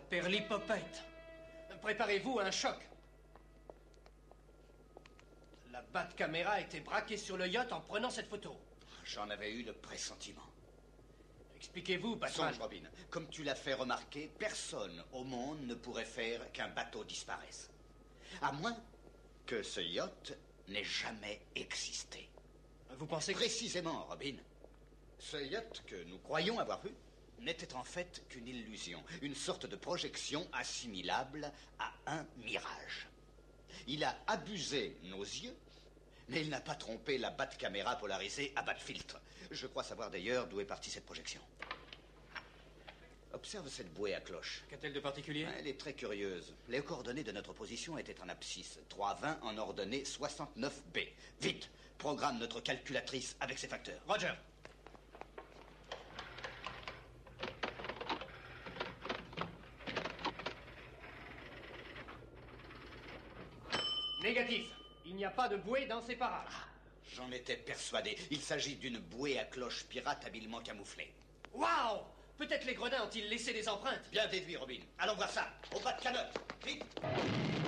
Perlipopette. Préparez-vous à un choc. La Batcaméra a été braquée sur le yacht en prenant cette photo. J'en avais eu le pressentiment. Expliquez-vous, Batman. Songe, Robin. Comme tu l'as fait remarquer, personne au monde ne pourrait faire qu'un bateau disparaisse. À moins que ce yacht n'ait jamais existé. Vous pensez que... Précisément, Robin. Ce yacht que nous croyons avoir vu n'était en fait qu'une illusion, une sorte de projection assimilable à un mirage. Il a abusé nos yeux, mais il n'a pas trompé la Batcaméra polarisée à Batfiltre. Je crois savoir d'ailleurs d'où est partie cette projection. Observe cette bouée à cloche. Qu'a-t-elle de particulier? Elle est très curieuse. Les coordonnées de notre position étaient en abscisse. 320 en ordonnée 69B. Vite, programme notre calculatrice avec ses facteurs. Roger. Négatif. Il n'y a pas de bouée dans ces parages. J'en étais persuadé. Il s'agit d'une bouée à cloche pirate habilement camouflée. Waouh! Peut-être les gredins ont-ils laissé des empreintes? Bien déduit, Robin. Allons voir ça. Au bas de canotte. Vite.